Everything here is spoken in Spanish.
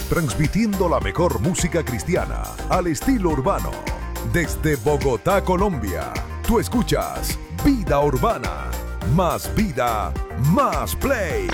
transmitiendo la mejor música cristiana al estilo urbano. Desde Bogotá, Colombia, tú escuchas Vida Urbana. Más vida, más play.